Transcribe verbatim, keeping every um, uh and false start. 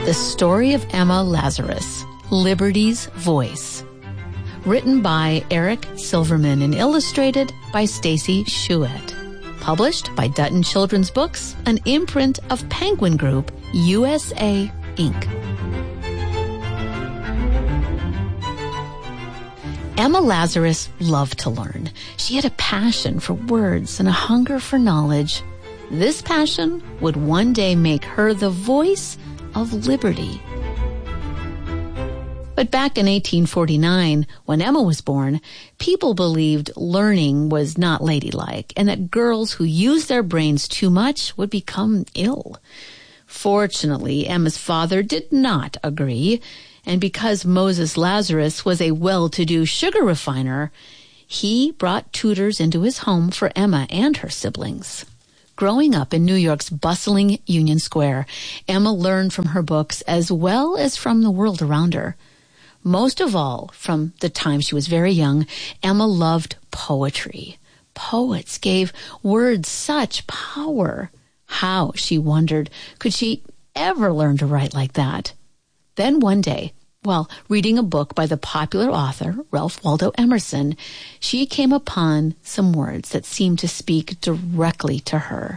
The Story of Emma Lazarus, Liberty's Voice. Written by Eric Silverman and illustrated by Stacy Chouette. Published by Dutton Children's Books, an imprint of Penguin Group, U S A, Incorporated. Emma Lazarus loved to learn. She had a passion for words and a hunger for knowledge. This passion would one day make her the voice of liberty. But back in eighteen forty-nine, when Emma was born, people believed learning was not ladylike and that girls who used their brains too much would become ill. Fortunately, Emma's father did not agree, and because Moses Lazarus was a well-to-do sugar refiner, he brought tutors into his home for Emma and her siblings. Growing up in New York's bustling Union Square, Emma learned from her books as well as from the world around her. Most of all, from the time she was very young, Emma loved poetry. Poets gave words such power. How, she wondered, could she ever learn to write like that? Then one day, while reading a book by the popular author, Ralph Waldo Emerson, she came upon some words that seemed to speak directly to her.